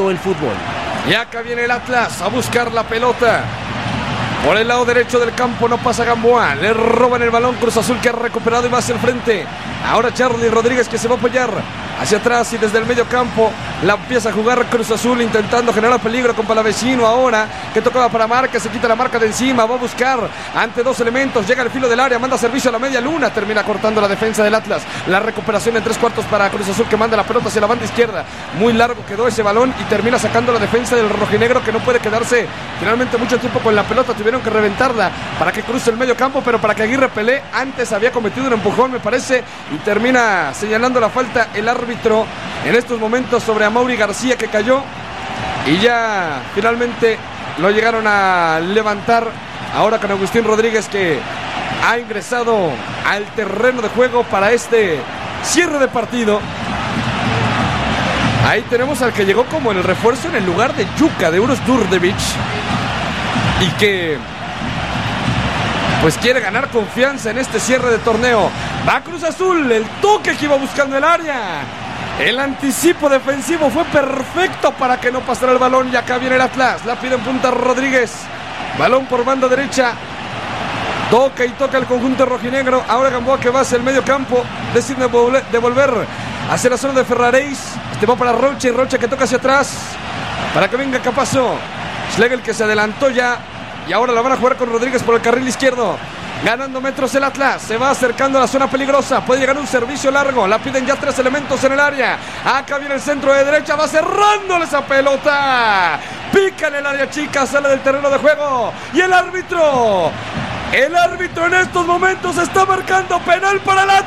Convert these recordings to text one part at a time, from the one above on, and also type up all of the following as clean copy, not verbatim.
todo el fútbol. Y acá viene el Atlas a buscar la pelota. Por el lado derecho del campo no pasa Gamboa. Le roban el balón. Cruz Azul que ha recuperado y va hacia el frente. Ahora Charlie Rodríguez que se va a apoyar hacia atrás y desde el medio campo la empieza a jugar Cruz Azul intentando generar peligro con Palavecino ahora que tocaba para Marca, se quita la marca de encima, va a buscar ante dos elementos, llega al filo del área, manda servicio a la media luna, termina cortando la defensa del Atlas, la recuperación en 3/4 para Cruz Azul que manda la pelota hacia la banda izquierda, muy largo quedó ese balón y termina sacando la defensa del rojinegro que no puede quedarse finalmente mucho tiempo con la pelota, tuvieron que reventarla para que cruce el medio campo, pero para que Aguirre pelee, antes había cometido un empujón me parece y termina señalando la falta el árbitro en estos momentos sobre Amaury García que cayó y ya finalmente lo llegaron a levantar ahora con Agustín Rodríguez que ha ingresado al terreno de juego para este cierre de partido. Ahí tenemos al que llegó como el refuerzo en el lugar de Yuka, de Uros Durdevic, y que pues quiere ganar confianza en este cierre de torneo. Va Cruz Azul, el toque que iba buscando el área. El anticipo defensivo fue perfecto para que no pasara el balón. Y acá viene el Atlas, la pide en punta Rodríguez. Balón por banda derecha. Toca y toca el conjunto rojinegro. Ahora Gamboa que va hacia el medio campo. Decide devolver hacia la zona de Ferraréis. Este va para Rocha y Rocha que toca hacia atrás para que venga Capazo. Schlegel que se adelantó ya y ahora la van a jugar con Rodríguez por el carril izquierdo. Ganando metros el Atlas, se va acercando a la zona peligrosa, puede llegar un servicio largo, la piden ya tres elementos en el área. Acá viene el centro de derecha, va cerrándole esa pelota. Pica en el área chica, sale del terreno de juego. Y el árbitro en estos momentos está marcando penal para el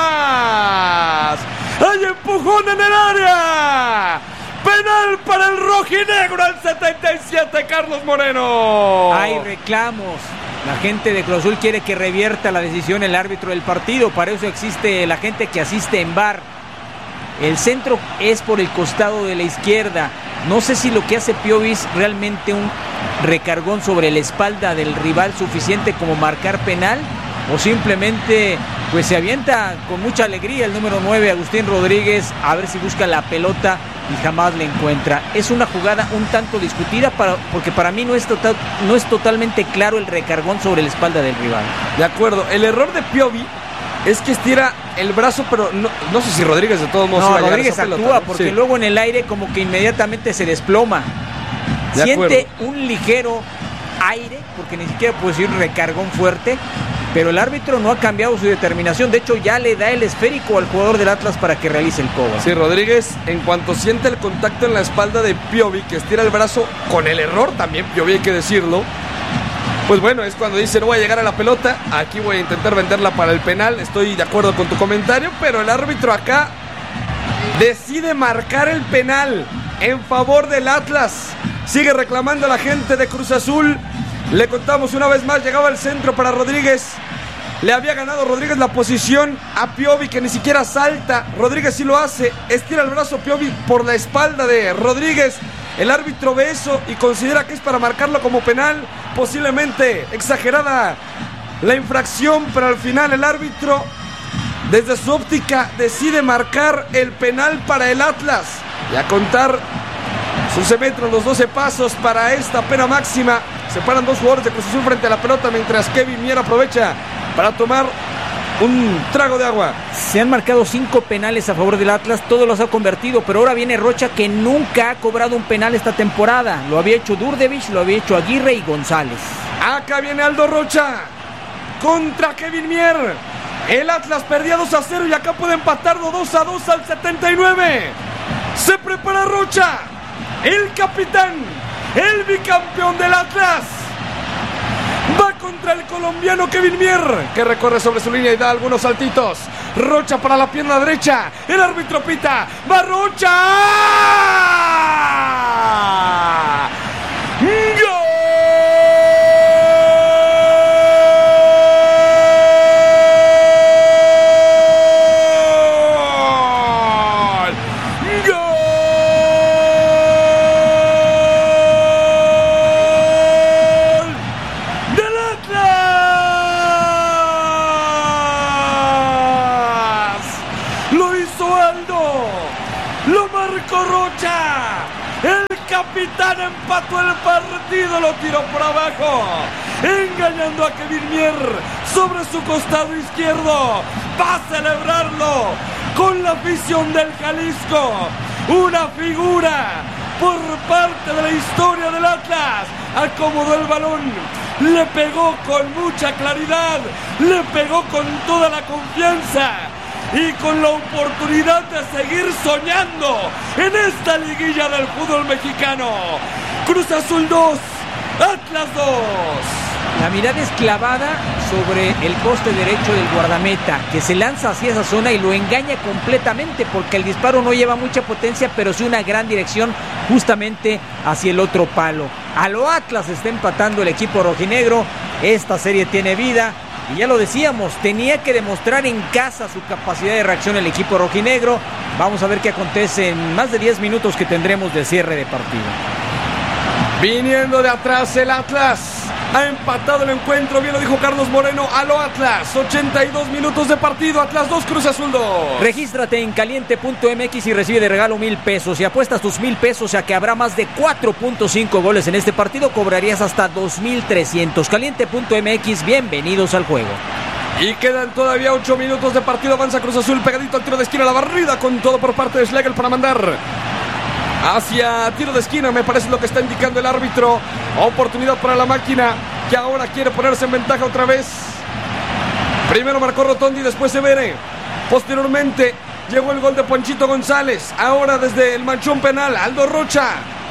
Atlas. Hay empujón en el área. Penal para el rojinegro al 77, Carlos Moreno. Hay reclamos. La gente de Cruz Azul quiere que revierta la decisión el árbitro del partido. Para eso existe la gente que asiste en VAR. El centro es por el costado de la izquierda. No sé si lo que hace Piovi es realmente un recargón sobre la espalda del rival suficiente como marcar penal, o simplemente pues se avienta con mucha alegría el número 9 Agustín Rodríguez a ver si busca la pelota y jamás la encuentra. Es una jugada un tanto discutida porque para mí no es totalmente claro el recargón sobre la espalda del rival. De acuerdo, el error de Piovi es que estira el brazo, pero no sé si Rodríguez de todos modos no, iba a llegar Rodríguez a esa pelota, actúa ¿no? porque Sí. luego en el aire como que inmediatamente se desploma. De Siente acuerdo. un ligero aire, porque ni siquiera puede decir un recargón fuerte, pero el árbitro no ha cambiado su determinación. De hecho ya le da el esférico al jugador del Atlas para que realice el cobro. Sí, Rodríguez en cuanto siente el contacto en la espalda de Piovi, que estira el brazo con el error también, Piovi hay que decirlo, pues bueno, es cuando dice no voy a llegar a la pelota, aquí voy a intentar venderla para el penal. Estoy de acuerdo con tu comentario, pero el árbitro acá decide marcar el penal en favor del Atlas. Sigue reclamando a la gente de Cruz Azul. Le contamos una vez más, llegaba el centro para Rodríguez. Le había ganado Rodríguez la posición a Piovi, que ni siquiera salta. Rodríguez sí lo hace, estira el brazo Piovi por la espalda de Rodríguez. El árbitro ve eso y considera que es para marcarlo como penal. Posiblemente exagerada la infracción, pero al final el árbitro, desde su óptica, decide marcar el penal para el Atlas. Y a contar sus 11 metros, los 12 pasos para esta pena máxima. Se paran dos jugadores de Cruz Azul frente a la pelota, mientras Kevin Mier aprovecha para tomar un trago de agua. Se han marcado 5 penales a favor del Atlas, todos los ha convertido, pero ahora viene Rocha, que nunca ha cobrado un penal esta temporada. Lo había hecho Durdevic, lo había hecho Aguirre y González. Acá viene Aldo Rocha contra Kevin Mier. El Atlas perdía 2-0 y acá puede empatarlo 2-2 al 79. Se prepara Rocha, el capitán, el bicampeón del Atlas. Va contra el colombiano Kevin Mier, que recorre sobre su línea y da algunos saltitos. Rocha para la pierna derecha. El árbitro pita. ¡Va Rocha! ¡Gol! Rocha capitán empató el partido, lo tiró por abajo, engañando a Kevin Mier sobre su costado izquierdo. Va a celebrarlo con la afición del Jalisco. Una figura por parte de la historia del Atlas. Acomodó el balón, le pegó con mucha claridad, le pegó con toda la confianza y con la oportunidad de seguir soñando en esta liguilla del fútbol mexicano. Cruz Azul 2, Atlas 2. La mirada es clavada sobre el poste derecho del guardameta, que se lanza hacia esa zona y lo engaña completamente, porque el disparo no lleva mucha potencia, pero sí una gran dirección justamente hacia el otro palo. A lo Atlas está empatando el equipo rojinegro. Esta serie tiene vida y ya lo decíamos, tenía que demostrar en casa su capacidad de reacción el equipo rojinegro. Vamos a ver qué acontece en más de 10 minutos que tendremos de cierre de partido. Viniendo de atrás el Atlas ha empatado el encuentro, bien lo dijo Carlos Moreno, a lo Atlas. 82 minutos de partido, Atlas 2, Cruz Azul 2. Regístrate en caliente.mx y recibe de regalo 1,000 pesos. Si apuestas tus 1,000 pesos a que habrá más de 4.5 goles en este partido, cobrarías hasta 2,300. Caliente.mx, bienvenidos al juego. Y quedan todavía 8 minutos de partido, avanza Cruz Azul pegadito al tiro de esquina, la barrida con todo por parte de Schlegel para mandar hacia tiro de esquina, me parece lo que está indicando el árbitro. Oportunidad para la máquina, que ahora quiere ponerse en ventaja otra vez. Primero marcó Rotondi, después Severe. Posteriormente llegó el gol de Ponchito González. Ahora desde el manchón penal, Aldo Rocha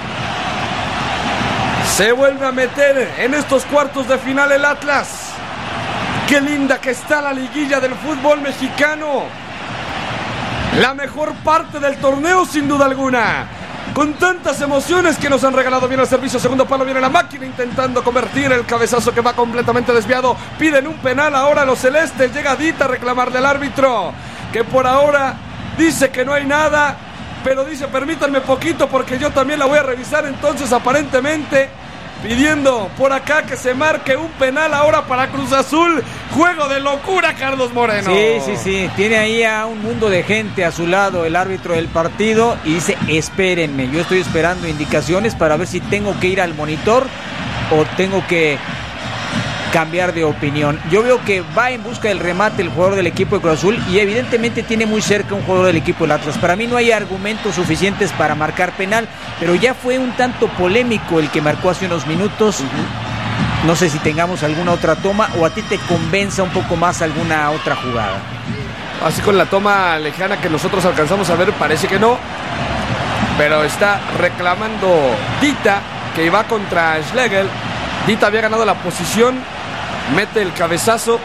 se vuelve a meter en estos cuartos de final el Atlas. Qué linda que está la liguilla del fútbol mexicano. La mejor parte del torneo sin duda alguna. Con tantas emociones que nos han regalado. Bien el servicio, segundo palo, viene la máquina intentando convertir el cabezazo que va completamente desviado. Piden un penal ahora los celestes. Llega Dita a reclamarle al árbitro, que por ahora dice que no hay nada, pero dice permítanme poquito porque yo también la voy a revisar. Entonces aparentemente pidiendo por acá que se marque un penal ahora para Cruz Azul. Juego de locura, Carlos Moreno. Sí. Tiene ahí a un mundo de gente a su lado el árbitro del partido y dice, espérenme, yo estoy esperando indicaciones para ver si tengo que ir al monitor o tengo que cambiar de opinión. Yo veo que va en busca del remate el jugador del equipo de Cruz Azul y evidentemente tiene muy cerca un jugador del equipo del Atlas. Para mí no hay argumentos suficientes para marcar penal, pero ya fue un tanto polémico el que marcó hace unos minutos. No sé si tengamos alguna otra toma o a ti te convenza un poco más alguna otra jugada. Así con la toma lejana que nosotros alcanzamos a ver, parece que no, pero está reclamando Dita, que iba contra Schlegel. Dita había ganado la posición, mete el cabezazo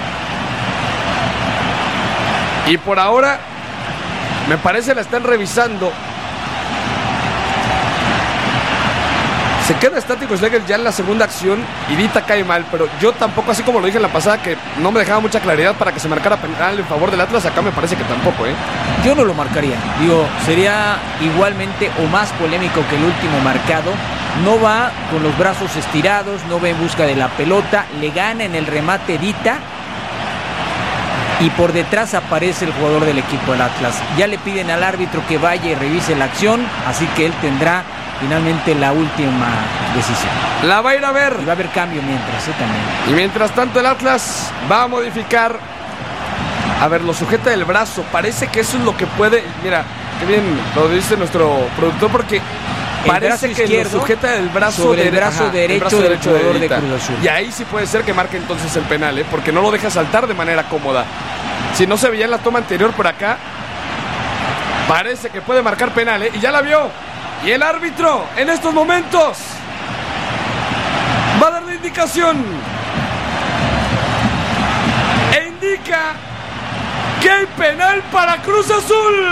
y por ahora me parece la están revisando. Se queda estático Schlegel ya en la segunda acción y Dita cae mal, pero yo tampoco, así como lo dije en la pasada, que no me dejaba mucha claridad para que se marcara penal en favor del Atlas, acá me parece que tampoco, Yo no lo marcaría, sería igualmente o más polémico que el último marcado. No va con los brazos estirados, no va en busca de la pelota, le gana en el remate Dita y por detrás aparece el jugador del equipo del Atlas. Ya le piden al árbitro que vaya y revise la acción, así que él tendrá finalmente la última decisión. La va a ir a ver. Y va a haber cambio mientras, también. Y mientras tanto el Atlas va a modificar. A ver, lo sujeta del brazo, parece que eso es lo que puede. Mira, qué bien lo dice nuestro productor, porque parece que lo sujeta del brazo sobre el brazo derecho del jugador de Cruz Azul. Y ahí sí puede ser que marque entonces el penal, porque no lo deja saltar de manera cómoda. Si no se veía en la toma anterior por acá, parece que puede marcar penal, y ya la vio. Y el árbitro en estos momentos va a dar la indicación e indica que hay penal para Cruz Azul.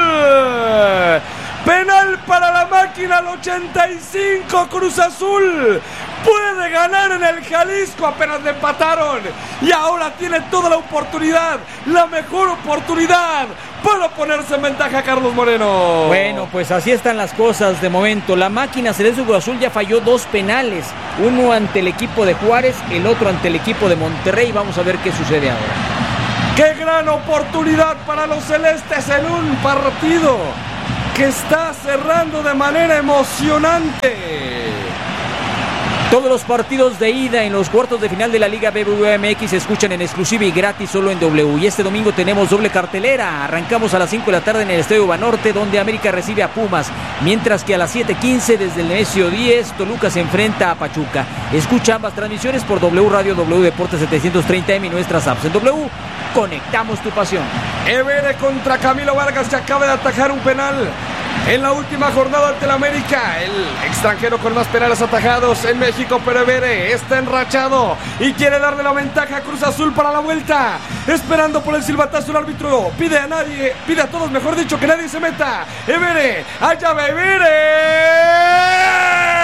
Penal para la máquina al 85. Cruz Azul puede ganar en el Jalisco, apenas le empataron y ahora tiene toda la oportunidad, la mejor oportunidad para ponerse en ventaja, Carlos Moreno. Bueno, pues así están las cosas de momento. La máquina Celeste Cruz Azul ya falló 2 penales, uno ante el equipo de Juárez, el otro ante el equipo de Monterrey. Vamos a ver qué sucede ahora. ¡Qué gran oportunidad para los celestes en un partido! que está cerrando de manera emocionante. Todos los partidos de ida en los cuartos de final de la Liga BBVA MX se escuchan en exclusiva y gratis solo en W. Y este domingo tenemos doble cartelera. Arrancamos a las 5 de la tarde en el Estadio Banorte, donde América recibe a Pumas. Mientras que a las 7:15 desde el Nemesio 10, Toluca se enfrenta a Pachuca. Escucha ambas transmisiones por W Radio, W Deportes 730M y nuestras apps. En W, conectamos tu pasión. Evere contra Camilo Vargas, que acaba de atajar un penal en la última jornada ante el América, el extranjero con más penales atajados en México, pero Evere está enrachado y quiere darle la ventaja a Cruz Azul para la vuelta, esperando por el silbatazo. El árbitro pide a todos, mejor dicho, que nadie se meta. Evere, allá va Evere.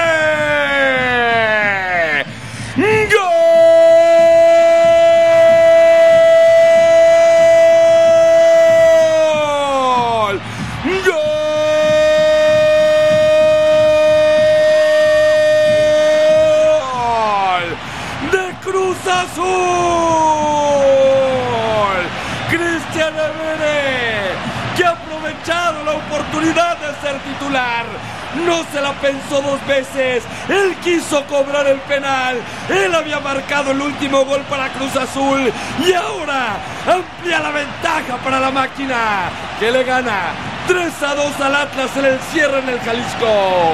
¡Gol! Cristian Evere, que ha aprovechado la oportunidad de ser titular. No se la pensó dos veces. Él quiso cobrar el penal. Él había marcado el último gol para Cruz Azul y ahora amplía la ventaja para la máquina, que le gana 3-2 al Atlas en el cierre en el Jalisco.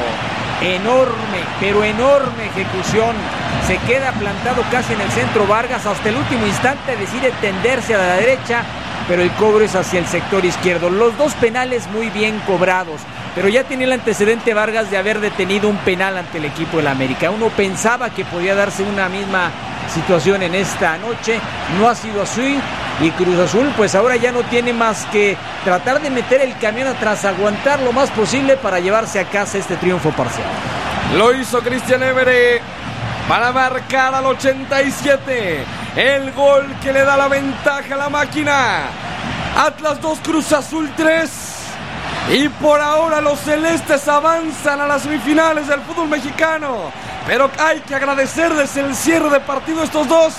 Enorme, pero enorme ejecución. Se queda plantado casi en el centro Vargas. Hasta el último instante decide tenderse a la derecha, pero el cobro es hacia el sector izquierdo. Los dos penales muy bien cobrados, pero ya tenía el antecedente Vargas de haber detenido un penal ante el equipo del América. Uno pensaba que podía darse una misma situación en esta noche. No ha sido así. Y Cruz Azul pues ahora ya no tiene más que tratar de meter el camión atrás, aguantar lo más posible para llevarse a casa este triunfo parcial. Lo hizo Cristian Evere para marcar al 87 el gol que le da la ventaja a la máquina. Atlas 2, Cruz Azul 3. Y por ahora los celestes avanzan a las semifinales del fútbol mexicano. Pero hay que agradecerles el cierre de partido a estos dos.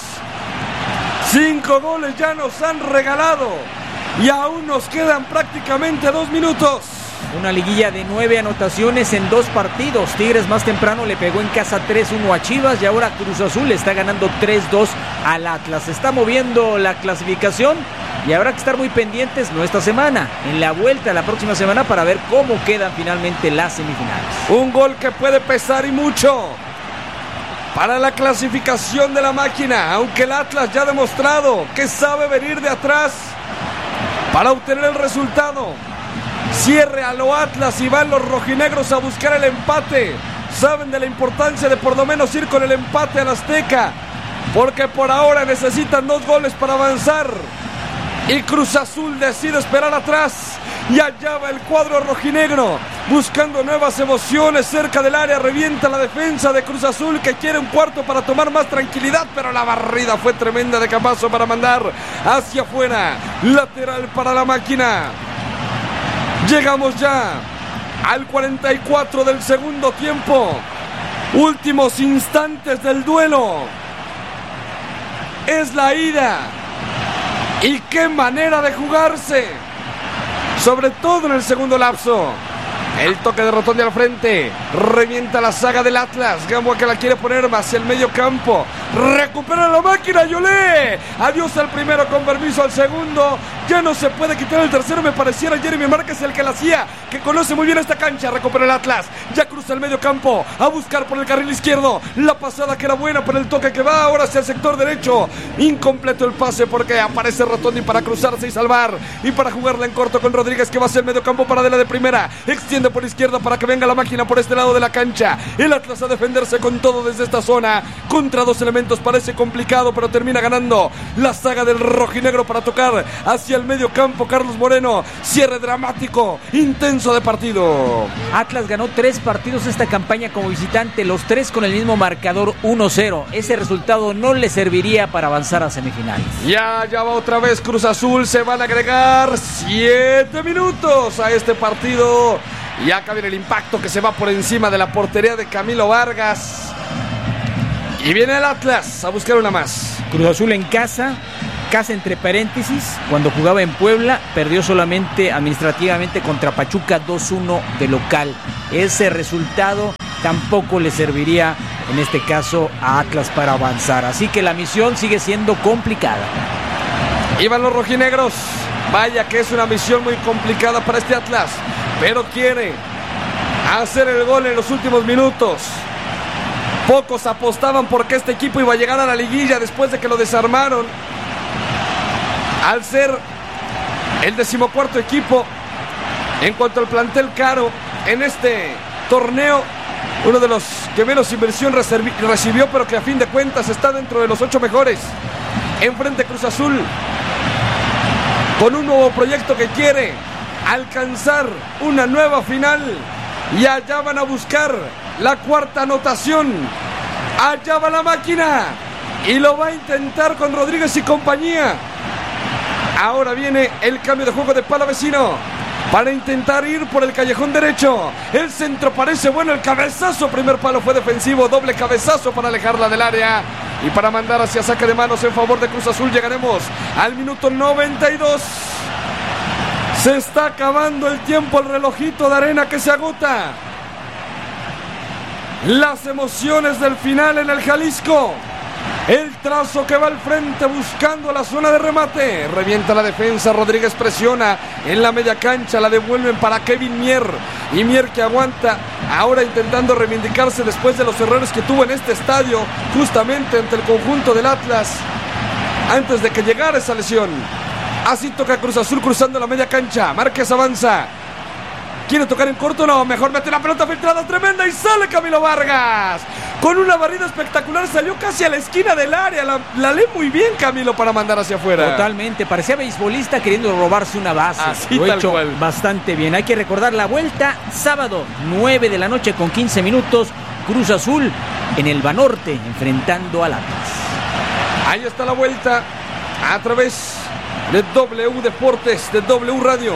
5 goles ya nos han regalado y aún nos quedan prácticamente 2 minutos. Una liguilla de 9 anotaciones en 2 partidos. Tigres más temprano le pegó en casa 3-1 a Chivas y ahora Cruz Azul le está ganando 3-2 al Atlas. Se está moviendo la clasificación y habrá que estar muy pendientes, no esta semana, en la vuelta la próxima semana, para ver cómo quedan finalmente las semifinales. Un gol que puede pesar y mucho para la clasificación de la máquina, aunque el Atlas ya ha demostrado que sabe venir de atrás para obtener el resultado. Cierre a lo Atlas y van los rojinegros a buscar el empate. Saben de la importancia de por lo menos ir con el empate al Azteca, porque por ahora necesitan 2 goles para avanzar. Y Cruz Azul decide esperar atrás. Y allá va el cuadro rojinegro buscando nuevas emociones cerca del área. Revienta la defensa de Cruz Azul, que quiere un cuarto para tomar más tranquilidad, pero la barrida fue tremenda de Camacho para mandar hacia afuera. Lateral para la máquina. Llegamos ya al 44 del segundo tiempo. Últimos instantes del duelo. Es la ida. Y qué manera de jugarse, sobre todo en el segundo lapso. El toque de Rotondi al frente, revienta la saga del Atlas. Gamboa, que la quiere poner hacia el medio campo, recupera la máquina. Yolé, adiós al primero, con permiso al segundo. Ya no se puede quitar el tercero. Me pareciera Jeremy Márquez el que la hacía, que conoce muy bien esta cancha. Recupera el Atlas, ya cruza el medio campo a buscar por el carril izquierdo. La pasada que era buena, por el toque que va ahora hacia el sector derecho. Incompleto el pase porque aparece Rotondi para cruzarse y salvar, y para jugarla en corto con Rodríguez, que va hacia el medio campo para de primera. Extiende por izquierda para que venga la máquina por este lado de la cancha. El Atlas a defenderse con todo desde esta zona. Contra 2 elementos parece complicado, pero termina ganando la saga del rojinegro para tocar hacia el medio campo. Carlos Moreno, cierre dramático, intenso de partido. Atlas ganó 3 partidos esta campaña como visitante, los 3 con el mismo marcador 1-0. Ese resultado no le serviría para avanzar a semifinales. Ya va otra vez Cruz Azul. Se van a agregar 7 minutos a este partido. Y acá viene el impacto que se va por encima de la portería de Camilo Vargas. Y viene el Atlas a buscar una más. Cruz Azul en casa casa entre paréntesis, cuando jugaba en Puebla, perdió solamente administrativamente contra Pachuca 2-1 de local. Ese resultado tampoco le serviría en este caso a Atlas para avanzar. Así que la misión sigue siendo complicada. Iban los rojinegros. Vaya que es una misión muy complicada para este Atlas, pero quiere hacer el gol en los últimos minutos. Pocos apostaban porque este equipo iba a llegar a la liguilla después de que lo desarmaron. Al ser el 14º equipo en cuanto al plantel caro en este torneo, uno de los que menos inversión recibió, pero que a fin de cuentas está dentro de los 8 mejores. Enfrente Cruz Azul, con un nuevo proyecto que quiere alcanzar una nueva final, y allá van a buscar la 4ª anotación. Allá va la máquina y lo va a intentar con Rodríguez y compañía. Ahora viene el cambio de juego de Palavecino para intentar ir por el callejón derecho. El centro parece bueno, el cabezazo, primer palo fue defensivo, doble cabezazo para alejarla del área y para mandar hacia saque de manos en favor de Cruz Azul. Llegaremos al minuto 92. Se está acabando el tiempo, el relojito de arena que se agota. Las emociones del final en el Jalisco. El trazo que va al frente buscando la zona de remate. Revienta la defensa, Rodríguez presiona en la media cancha, la devuelven para Kevin Mier. Y Mier que aguanta, ahora intentando reivindicarse después de los errores que tuvo en este estadio, justamente ante el conjunto del Atlas, antes de que llegara esa lesión. Así toca Cruz Azul cruzando la media cancha. Márquez avanza. ¿Quiere tocar en corto? No, mejor mete la pelota filtrada tremenda y sale Camilo Vargas. Con una barrida espectacular, salió casi a la esquina del área. La lee muy bien Camilo para mandar hacia afuera. Totalmente, parecía beisbolista queriendo robarse una base. Así lo tal hecho cual. Bastante bien. Hay que recordar la vuelta, sábado, 9 de la noche con 15 minutos. Cruz Azul en el Banorte, enfrentando al Atlas. Ahí está la vuelta a través de W Deportes, de W Radio.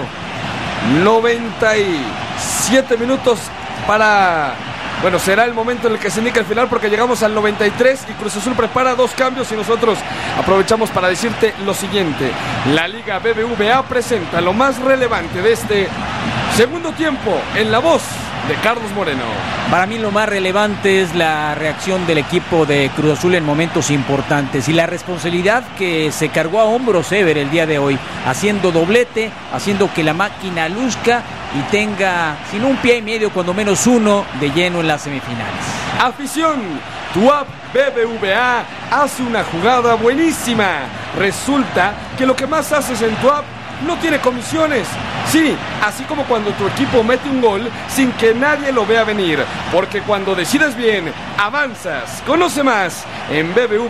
97 minutos para... Bueno, será el momento en el que se indica el final, porque llegamos al 93 y Cruz Azul prepara 2 cambios y nosotros aprovechamos para decirte lo siguiente. La Liga BBVA presenta lo más relevante de este segundo tiempo en la voz de Carlos Moreno. Para mí lo más relevante es la reacción del equipo de Cruz Azul en momentos importantes y la responsabilidad que se cargó a hombros Ever el día de hoy, haciendo doblete, haciendo que la máquina luzca y tenga, sin un pie y medio, cuando menos uno, de lleno en las semifinales. Afición, tu app BBVA hace una jugada buenísima. Resulta que lo que más haces en tu app no tiene comisiones. Sí, así como cuando tu equipo mete un gol sin que nadie lo vea venir. Porque cuando decides bien, avanzas. Conoce más en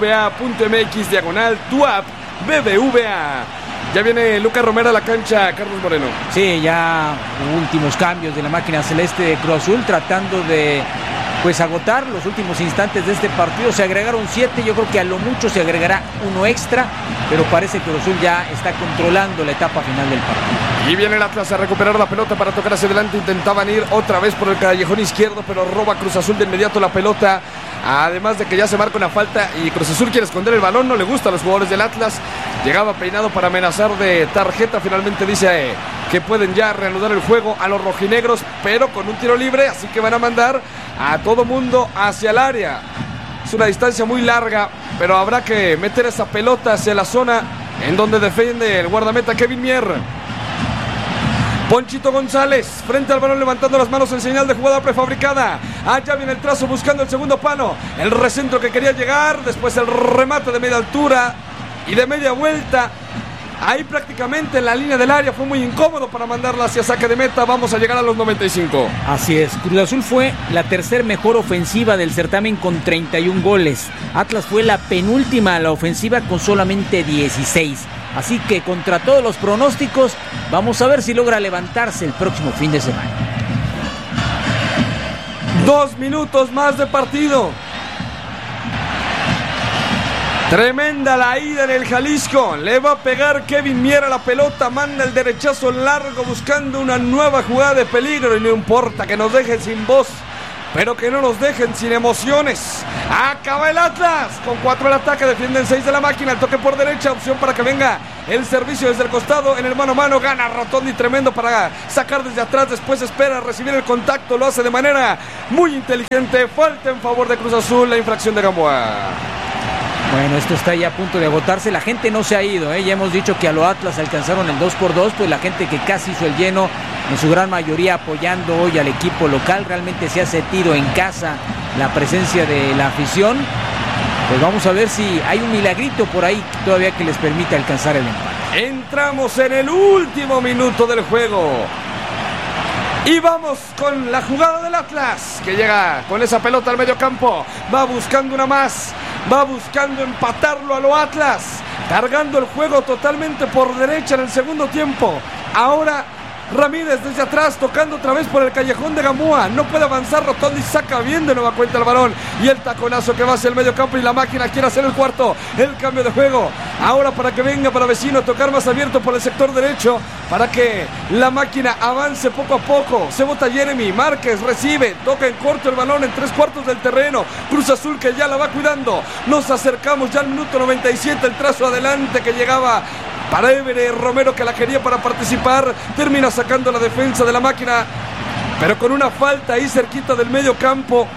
bbva.mx/tu app BBVA. Ya viene Lucas Romero a la cancha, Carlos Moreno. Sí, ya últimos cambios de la máquina celeste de Cruz Azul, tratando de agotar los últimos instantes de este partido. Se agregaron 7, yo creo que a lo mucho se agregará uno extra, pero parece que Cruz Azul ya está controlando la etapa final del partido. Y viene el Atlas a recuperar la pelota para tocar hacia adelante. Intentaban ir otra vez por el callejón izquierdo, pero roba Cruz Azul de inmediato la pelota. Además de que ya se marca una falta y Cruz Azul quiere esconder el balón, no le gusta a los jugadores del Atlas. Llegaba peinado para amenazar de tarjeta. Finalmente dice que pueden ya reanudar el juego a los rojinegros, pero con un tiro libre, así que van a mandar a todo mundo hacia el área. Es una distancia muy larga, pero habrá que meter esa pelota hacia la zona en donde defiende el guardameta Kevin Mier. Ponchito González frente al balón, levantando las manos en señal de jugada prefabricada. Allá viene el trazo buscando el segundo palo. El recentro que quería llegar, después el remate de media altura y de media vuelta. Ahí prácticamente en la línea del área fue muy incómodo para mandarla hacia saque de meta. Vamos a llegar a los 95. Así es, Cruz Azul fue la tercer mejor ofensiva del certamen con 31 goles. Atlas fue la penúltima a la ofensiva con solamente 16. Así que contra todos los pronósticos, vamos a ver si logra levantarse el próximo fin de semana. 2 minutos más de partido. Tremenda la ida en el Jalisco. Le va a pegar Kevin Mier a la pelota. Manda el derechazo largo buscando una nueva jugada de peligro. Y no importa que nos deje sin voz pero que no nos dejen sin emociones. Acaba el Atlas con 4 al ataque, defienden 6 de la máquina, el toque por derecha, opción para que venga el servicio desde el costado, en el mano a mano, gana Rotondi, tremendo para sacar desde atrás, después espera recibir el contacto, lo hace de manera muy inteligente, falta en favor de Cruz Azul, la infracción de Gamboa. Bueno, esto está ya a punto de agotarse, la gente no se ha ido, ya hemos dicho que a lo Atlas alcanzaron el 2x2, pues la gente que casi hizo el lleno, en su gran mayoría apoyando hoy al equipo local, realmente se ha sentido en casa la presencia de la afición. Pues vamos a ver si hay un milagrito por ahí todavía que les permita alcanzar el empate. Entramos en el último minuto del juego. Y vamos con la jugada del Atlas, que llega con esa pelota al medio campo. Va buscando una más, va buscando empatarlo a lo Atlas, cargando el juego totalmente por derecha en el segundo tiempo. Ahora Ramírez desde atrás, tocando otra vez por el callejón de Gamboa, no puede avanzar, Rotondi saca bien de nueva cuenta el balón, y el taconazo que va hacia el medio campo, y la máquina quiere hacer el cuarto, el cambio de juego, ahora para que venga para Vecino, tocar más abierto por el sector derecho, para que la máquina avance poco a poco, se bota Jeremy, Márquez recibe, toca en corto el balón en 3/4 del terreno, Cruz Azul que ya la va cuidando, nos acercamos ya al minuto 97, el trazo adelante que llegaba para Évere Romero, que la quería para participar, termina sacando la defensa de la máquina, pero con una falta ahí cerquita del medio campo.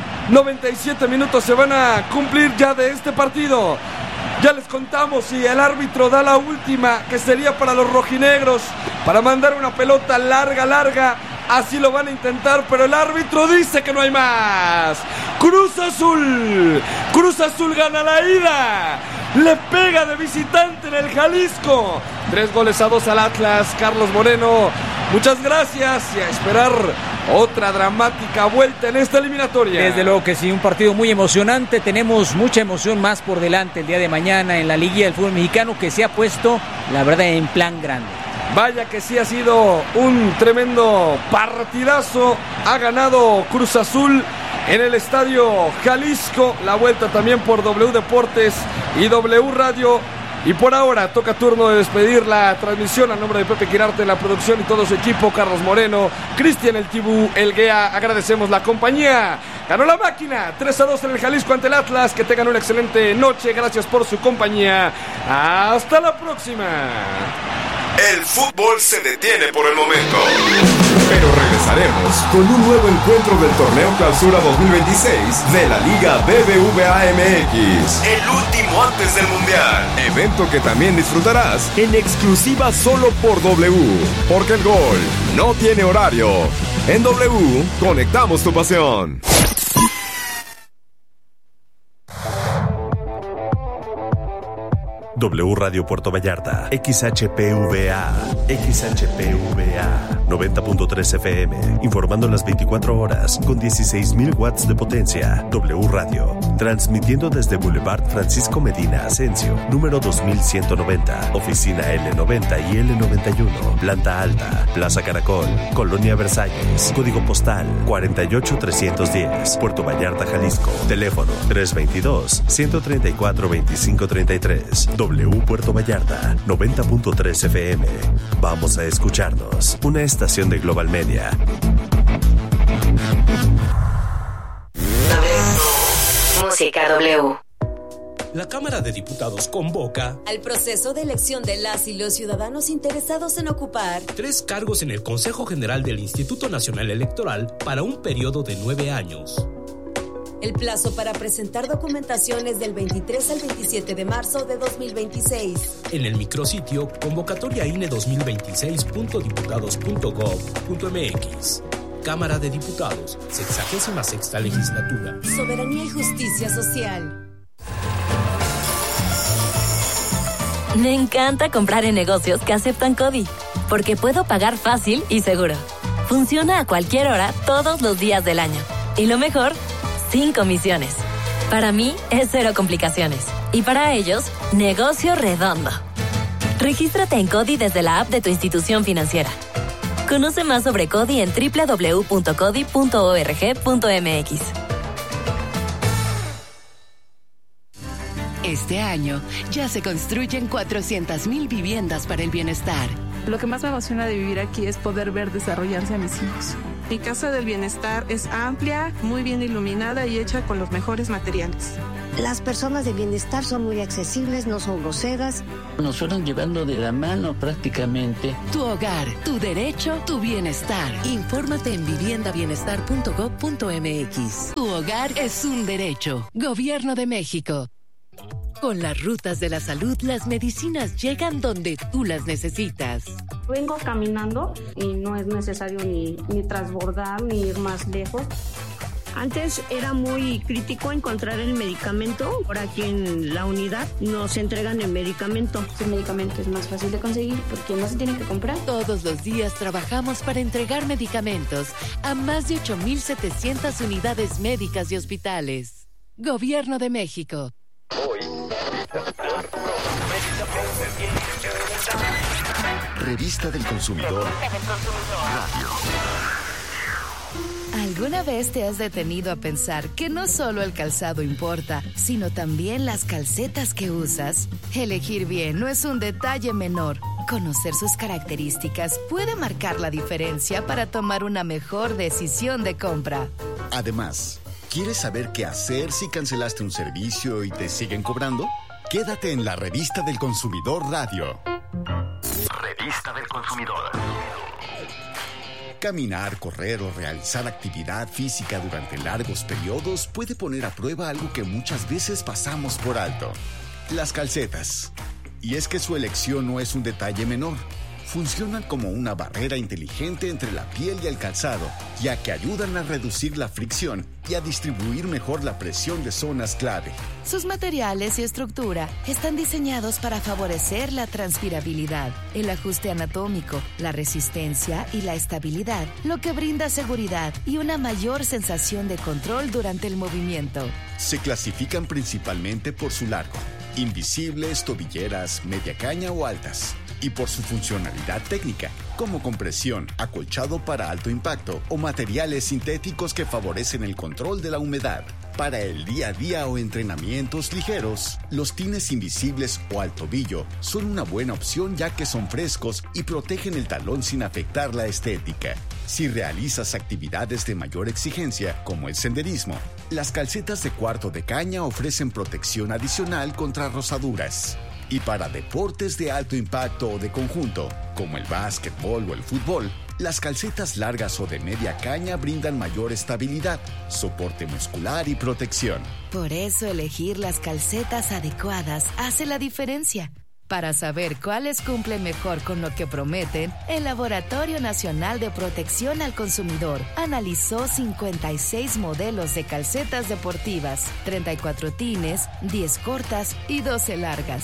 97 minutos se van a cumplir ya de este partido. Ya les contamos si el árbitro da la última, que sería para los rojinegros, para mandar una pelota larga, así lo van a intentar, pero el árbitro dice que no hay más. Cruz Azul gana la ida, le pega de visitante en el Jalisco, 3-2 al Atlas. Carlos Moreno, muchas gracias, y a esperar otra dramática vuelta en esta eliminatoria. Desde luego que sí, un partido muy emocionante, tenemos mucha emoción más por delante el día de mañana en la liguilla del fútbol mexicano, que se ha puesto, la verdad, en plan grande. Vaya que sí ha sido un tremendo partidazo, ha ganado Cruz Azul en el Estadio Jalisco, la vuelta también por W Deportes y W Radio. Y por ahora toca turno de despedir la transmisión a nombre de Pepe Quirarte en la producción y todo su equipo, Carlos Moreno, Cristian El Tibú, El Guea, agradecemos la compañía. Ganó la máquina, 3-2 en el Jalisco ante el Atlas, que tengan una excelente noche, gracias por su compañía, hasta la próxima. El fútbol se detiene por el momento, pero regresaremos con un nuevo encuentro del Torneo Clausura 2026 de la Liga BBVA MX, el último antes del Mundial, evento que también disfrutarás en exclusiva solo por W, porque el gol no tiene horario. En W, conectamos tu pasión. W Radio Puerto Vallarta, XHPVA, 90.3 FM, informando las 24 horas con 16,000 watts de potencia. W Radio, transmitiendo desde Boulevard Francisco Medina Asensio, número 2190, oficina L90 y L91, planta alta, Plaza Caracol, Colonia Versalles, código postal 48310, Puerto Vallarta, Jalisco, teléfono 322-134-2533. W Puerto Vallarta, 90.3 FM. Vamos a escucharnos. Una estación de Global Media. Música W. La Cámara de Diputados convoca al proceso de elección de las y los ciudadanos interesados en ocupar 3 cargos en el Consejo General del Instituto Nacional Electoral para un periodo de 9 años. El plazo para presentar documentación es del 23 al 27 de marzo de 2026. En el micrositio convocatoriaine2026.diputados.gov.mx. Cámara de Diputados, 66ª Legislatura. Soberanía y justicia social. Me encanta comprar en negocios que aceptan CODI, porque puedo pagar fácil y seguro. Funciona a cualquier hora, todos los días del año. Y lo mejor, sin comisiones. Para mí es 0 complicaciones. Y para ellos, negocio redondo. Regístrate en CODI desde la app de tu institución financiera. Conoce más sobre CODI en www.codi.org.mx. Este año ya se construyen 400,000 viviendas para el bienestar. Lo que más me emociona de vivir aquí es poder ver desarrollarse a mis hijos. Mi Casa del Bienestar es amplia, muy bien iluminada y hecha con los mejores materiales. Las personas de bienestar son muy accesibles, no son groseras. Nos fueron llevando de la mano prácticamente. Tu hogar, tu derecho, tu bienestar. Infórmate en viviendabienestar.gov.mx. Tu hogar es un derecho. Gobierno de México. Con las rutas de la salud, las medicinas llegan donde tú las necesitas. Vengo caminando y no es necesario ni transbordar ni ir más lejos. Antes era muy crítico encontrar el medicamento. Ahora aquí en la unidad nos entregan el medicamento. El medicamento es más fácil de conseguir porque no se tiene que comprar. Todos los días trabajamos para entregar medicamentos a más de 8,700 unidades médicas y hospitales. Gobierno de México. Revista del Consumidor Radio. ¿Alguna vez te has detenido a pensar que no solo el calzado importa, sino también las calcetas que usas? Elegir bien no es un detalle menor. Conocer sus características puede marcar la diferencia para tomar una mejor decisión de compra. Además, ¿quieres saber qué hacer si cancelaste un servicio y te siguen cobrando? Quédate en la Revista del Consumidor Radio. Revista del Consumidor. Caminar, correr o realizar actividad física durante largos periodos puede poner a prueba algo que muchas veces pasamos por alto: las calcetas. Y es que su elección no es un detalle menor. Funcionan como una barrera inteligente entre la piel y el calzado, ya que ayudan a reducir la fricción y a distribuir mejor la presión de zonas clave. Sus materiales y estructura están diseñados para favorecer la transpirabilidad, el ajuste anatómico, la resistencia y la estabilidad, lo que brinda seguridad y una mayor sensación de control durante el movimiento. Se clasifican principalmente por su largo: invisibles, tobilleras, media caña o altas. Y por su funcionalidad técnica, como compresión, acolchado para alto impacto o materiales sintéticos que favorecen el control de la humedad. Para el día a día o entrenamientos ligeros, los tines invisibles o al tobillo son una buena opción, ya que son frescos y protegen el talón sin afectar la estética. Si realizas actividades de mayor exigencia, como el senderismo, las calcetas de cuarto de caña ofrecen protección adicional contra rozaduras. Y para deportes de alto impacto o de conjunto, como el básquetbol o el fútbol, las calcetas largas o de media caña brindan mayor estabilidad, soporte muscular y protección. Por eso elegir las calcetas adecuadas hace la diferencia. Para saber cuáles cumplen mejor con lo que prometen, el Laboratorio Nacional de Protección al Consumidor analizó 56 modelos de calcetas deportivas, 34 tines, 10 cortas y 12 largas.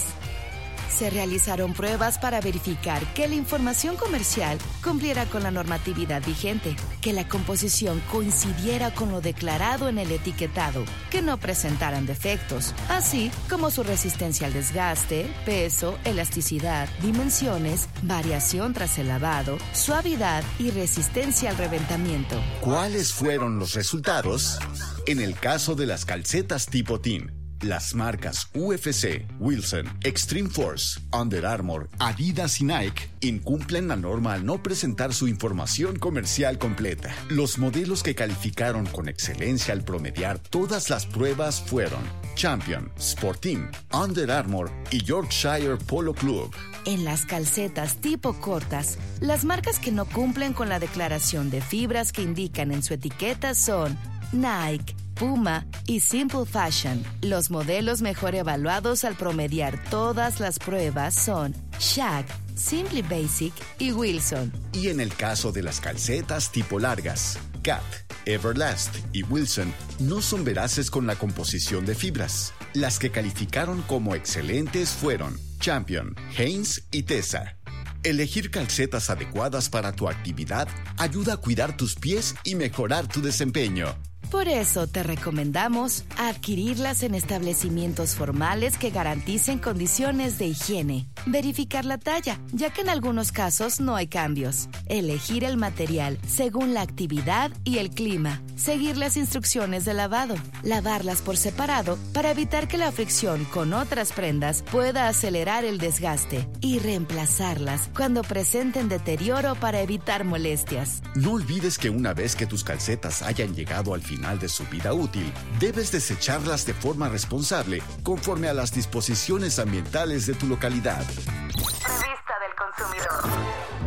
Se realizaron pruebas para verificar que la información comercial cumpliera con la normatividad vigente, que la composición coincidiera con lo declarado en el etiquetado, que no presentaran defectos, así como su resistencia al desgaste, peso, elasticidad, dimensiones, variación tras el lavado, suavidad y resistencia al reventamiento. ¿Cuáles fueron los resultados? En el caso de las calcetas tipo Teen, las marcas UFC, Wilson, Extreme Force, Under Armour, Adidas y Nike incumplen la norma al no presentar su información comercial completa. Los modelos que calificaron con excelencia al promediar todas las pruebas fueron Champion, Sporting, Under Armour y Yorkshire Polo Club. En las calcetas tipo cortas, las marcas que no cumplen con la declaración de fibras que indican en su etiqueta son Nike, Puma y Simple Fashion. Los modelos mejor evaluados al promediar todas las pruebas son Shaq, Simply Basic y Wilson. Y en el caso de las calcetas tipo largas, Cat, Everlast y Wilson no son veraces con la composición de fibras. Las que calificaron como excelentes fueron Champion, Hanes y Tesa. Elegir calcetas adecuadas para tu actividad ayuda a cuidar tus pies y mejorar tu desempeño. Por eso te recomendamos adquirirlas en establecimientos formales que garanticen condiciones de higiene. Verificar la talla, ya que en algunos casos no hay cambios. Elegir el material según la actividad y el clima. seguir las instrucciones de lavado, lavarlas por separado para evitar que la fricción con otras prendas pueda acelerar el desgaste y reemplazarlas cuando presenten deterioro para evitar molestias. No olvides que una vez que tus calcetas hayan llegado al final de su vida útil, debes desecharlas de forma responsable conforme a las disposiciones ambientales de tu localidad. Revista del Consumidor.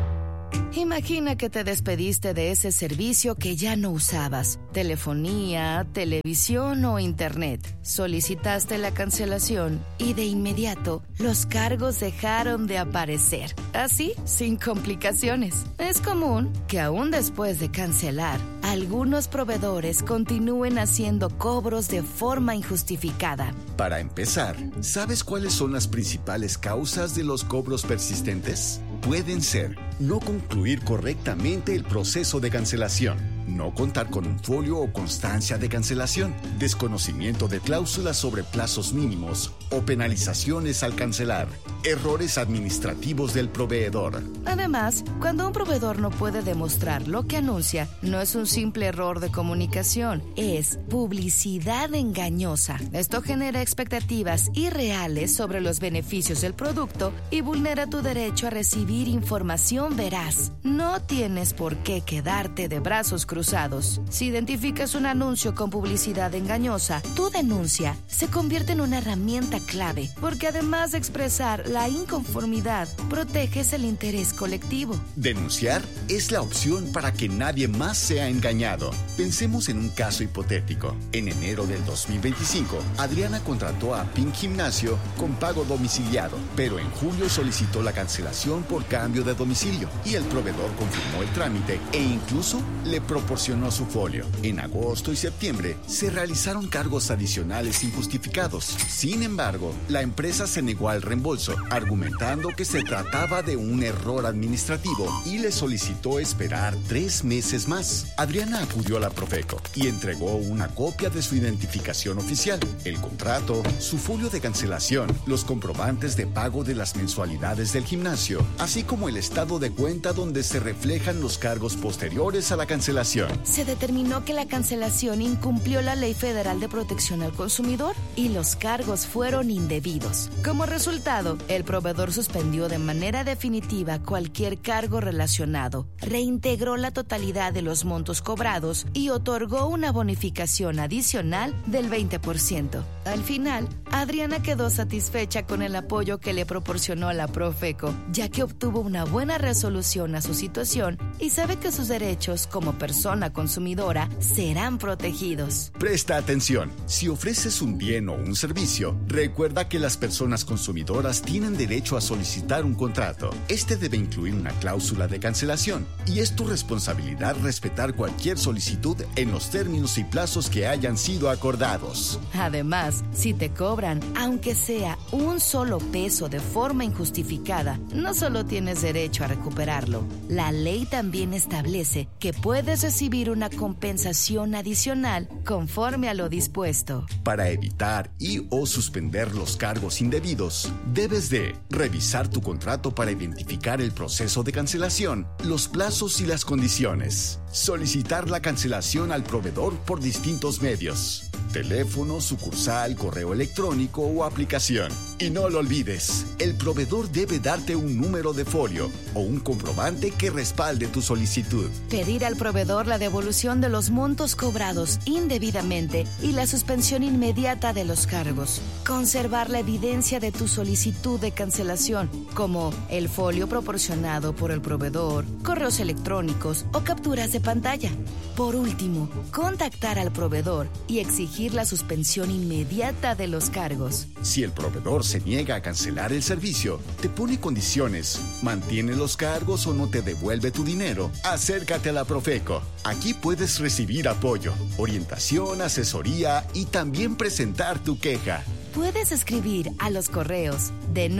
Imagina que te despediste de ese servicio que ya no usabas, telefonía, televisión o internet. Solicitaste la cancelación y de inmediato los cargos dejaron de aparecer, así sin complicaciones. Es común que aún después de cancelar, algunos proveedores continúen haciendo cobros de forma injustificada. Para empezar, ¿sabes cuáles son las principales causas de los cobros persistentes? Pueden ser no concluir correctamente el proceso de cancelación, no contar con un folio o constancia de cancelación, desconocimiento de cláusulas sobre plazos mínimos o penalizaciones al cancelar, errores administrativos del proveedor. Además, cuando un proveedor no puede demostrar lo que anuncia, no es un simple error de comunicación, es publicidad engañosa. Esto genera expectativas irreales sobre los beneficios del producto y vulnera tu derecho a recibir información veraz. No tienes por qué quedarte de brazos cruzados. Si identificas un anuncio con publicidad engañosa, tu denuncia se convierte en una herramienta clave, porque además de expresar la inconformidad, proteges el interés colectivo. Denunciar es la opción para que nadie más sea engañado. Pensemos en un caso hipotético. En enero del 2025, Adriana contrató a Pink Gimnasio con pago domiciliado, pero en julio solicitó la cancelación por cambio de domicilio y el proveedor confirmó el trámite e incluso le proporcionó su folio. En agosto y septiembre se realizaron cargos adicionales injustificados. Sin embargo, la empresa se negó al reembolso, argumentando que se trataba de un error administrativo y le solicitó esperar 3 meses más. Adriana acudió a la Profeco y entregó una copia de su identificación oficial, el contrato, su folio de cancelación, los comprobantes de pago de las mensualidades del gimnasio, así como el estado de cuenta donde se reflejan los cargos posteriores a la cancelación. Se determinó que la cancelación incumplió la Ley Federal de Protección al Consumidor y los cargos fueron indebidos. Como resultado, el proveedor suspendió de manera definitiva cualquier cargo relacionado, reintegró la totalidad de los montos cobrados y otorgó una bonificación adicional del 20%. Al final, Adriana quedó satisfecha con el apoyo que le proporcionó la Profeco, ya que obtuvo una buena resolución a su situación y sabe que sus derechos como persona consumidora serán protegidos. Presta atención. Si ofreces un bien o un servicio, recuerda que las personas consumidoras tienen derecho a solicitar un contrato. Este debe incluir una cláusula de cancelación y es tu responsabilidad respetar cualquier solicitud en los términos y plazos que hayan sido acordados. Además, si te cobran, aunque sea un solo peso de forma injustificada, no solo tienes derecho a recuperarlo. La ley también establece que puedes recibir una compensación adicional conforme a lo dispuesto. Para evitar o suspender los cargos indebidos, debes de revisar tu contrato para identificar el proceso de cancelación, los plazos y las condiciones. Solicitar la cancelación al proveedor por distintos medios: teléfono, sucursal, correo electrónico o aplicación. Y no lo olvides, el proveedor debe darte un número de folio o un comprobante que respalde tu solicitud. Pedir al proveedor la devolución de los montos cobrados indebidamente y la suspensión inmediata de los cargos. Conservar la evidencia de tu solicitud de cancelación, como el folio proporcionado por el proveedor, correos electrónicos o capturas de pantalla. Por último, contactar al proveedor y exigir la suspensión inmediata de los cargos. Si el proveedor se niega a cancelar el servicio, te pone condiciones, mantiene los cargos o no te devuelve tu dinero, acércate a la Profeco. Aquí puedes recibir apoyo, orientación, asesoría y también presentar tu queja. Puedes escribir a los correos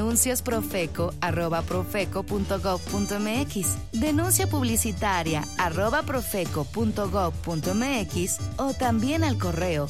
denunciasprofeco@profeco.gov.mx, denuncia publicitaria @profeco.gov.mx o también al correo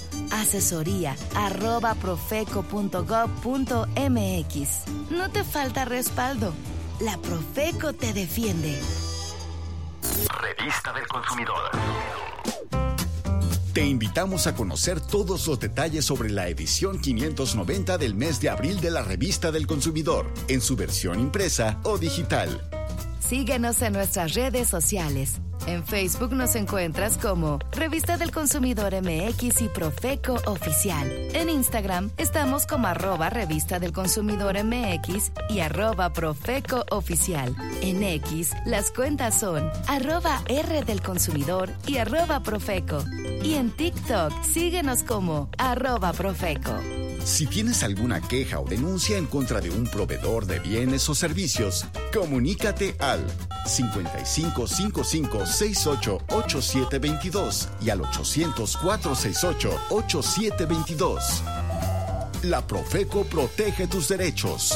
asesoría@profeco.gov.mx. No te falta respaldo. La Profeco te defiende. Revista del Consumidor. Te invitamos a conocer todos los detalles sobre la edición 590 del mes de abril de la Revista del Consumidor, en su versión impresa o digital. Síguenos en nuestras redes sociales. En Facebook nos encuentras como Revista del Consumidor MX y Profeco Oficial. En Instagram estamos como @Revista del Consumidor MX y @Profeco Oficial. En X las cuentas son @R del Consumidor y @Profeco. Y en TikTok síguenos como @Profeco. Si tienes alguna queja o denuncia en contra de un proveedor de bienes o servicios, comunícate al 5555-688722 y al 800-468-8722. La Profeco protege tus derechos.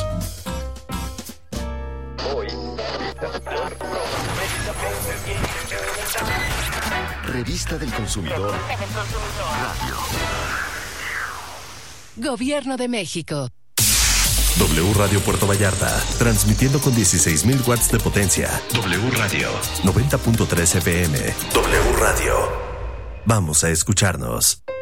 Revista del Consumidor Radio. Gobierno de México. W Radio Puerto Vallarta, transmitiendo con 16,000 watts de potencia. W Radio, 90.3 FM. W Radio. Vamos a escucharnos.